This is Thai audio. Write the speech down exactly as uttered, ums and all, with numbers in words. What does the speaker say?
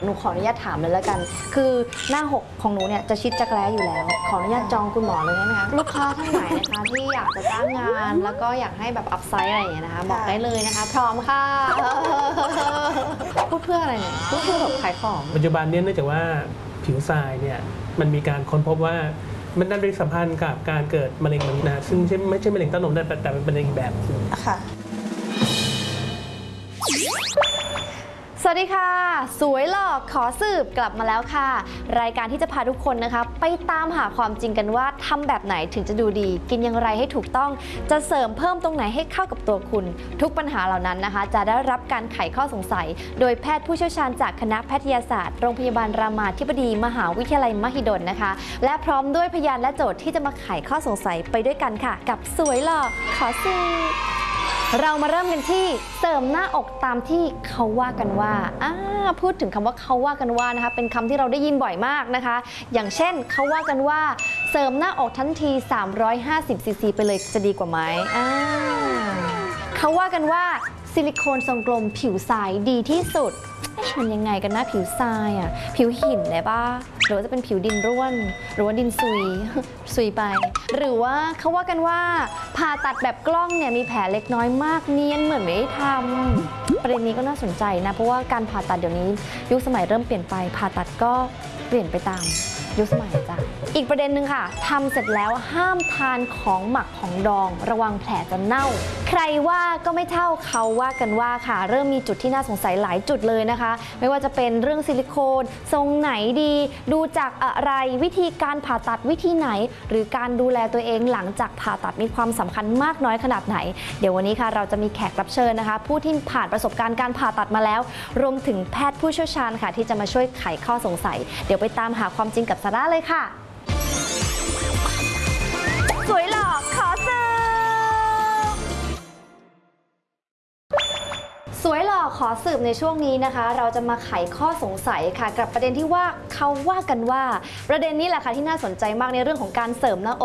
หนูขออนุญาตถามเลยแล้วกันคือหน้าหกของหนูเนี่ยจะชิดจักรแร้อยู่แล้วขออนุญาตจองคุณหมอเลยได้ไหมคะลูกค้าท่านไหนนะคะที่อยากจะจ้างงานแล้วก็อยากให้แบบอัพไซด์อะไรอย่างเงี้ยนะคะบอกได้เลยนะคะพร้อมค่ะพูดเพื่ออะไรเนี่ยพูดเพื่อแบบขายของปัจจุบันเนี่ยเนื่องจากว่าผิวทรายเนี่ยมันมีการค้นพบว่ามันนั่นเป็นสัมพันธ์กับการเกิดมะเร็งนะซึ่งไม่ใช่มะเร็งเต้านมแต่แต่เป็นมะเร็งแบบค่ะสวัสดีค่ะสวยหลอกขอสืบกลับมาแล้วค่ะรายการที่จะพาทุกคนนะคะไปตามหาความจริงกันว่าทำแบบไหนถึงจะดูดีกินอย่างไรให้ถูกต้องจะเสริมเพิ่มตรงไหนให้เข้ากับตัวคุณทุกปัญหาเหล่านั้นนะคะจะได้รับการไขข้อสงสัยโดยแพทย์ผู้เชี่ยวชาญจากคณะแพทยศาสตร์โรงพยาบาลรามาธิบดีมหาวิทยาลัยมหิดลนะคะและพร้อมด้วยพยานและโจทย์ที่จะมาไขข้อสงสัยไปด้วยกันค่ะกับสวยหลอกขอสืบเรามาเริ่มกันที่เสริมหน้าอกตามที่เขาว่ากันว่าอ่าพูดถึงคำว่าเขาว่ากันว่านะคะเป็นคำที่เราได้ยินบ่อยมากนะคะอย่างเช่นเขาว่ากันว่าเสริมหน้าอกทันทีสามร้อยห้าสิบซีซีไปเลยจะดีกว่าไหมอ่าเขาว่ากันว่าซิลิโคนทรงกลมผิวใสดีที่สุดมันยังไงกันนะผิวทรายอ่ะผิวหินเลยป่ะหรือว่าจะเป็นผิวดินร่วนหรือว่าดินซุยซุยไปหรือว่าเขาว่ากันว่าผ่าตัดแบบกล้องเนี่ยมีแผลเล็กน้อยมากเนียนเหมือนไม่ได้ทำประเด็นนี้ก็น่าสนใจนะเพราะว่าการผ่าตัดเดี๋ยวนี้ยุคสมัยเริ่มเปลี่ยนไปผ่าตัดก็เปลี่ยนไปตามยุคสมัยจ้ะอีกประเด็นหนึ่งค่ะทำเสร็จแล้วห้ามทานของหมักของดองระวังแผลจะเน่าใครว่าก็ไม่เท่าเขาว่ากันว่าค่ะเริ่มมีจุดที่น่าสงสัยหลายจุดเลยนะคะไม่ว่าจะเป็นเรื่องซิลิโคนทรงไหนดีดูจากอะไรวิธีการผ่าตัดวิธีไหนหรือการดูแลตัวเองหลังจากผ่าตัดมีความสำคัญมากน้อยขนาดไหนเดี๋ยววันนี้ค่ะเราจะมีแขกรับเชิญนะคะผู้ที่ผ่านประสบการณ์การผ่าตัดมาแล้วรวมถึงแพทย์ผู้เชี่ยวชาญค่ะที่จะมาช่วยไขข้อสงสัยเดี๋ยวไปตามหาความจริงกับซาร่าเลยค่ะสวยหลอกขอสืบสวยหลอกขอสืบในช่วงนี้นะคะเราจะมาไขข้อสงสัยค่ะกับประเด็นที่ว่าเขาว่ากันว่าประเด็นนี้แหละค่ะที่น่าสนใจมากในเรื่องของการเสริมหน้าอก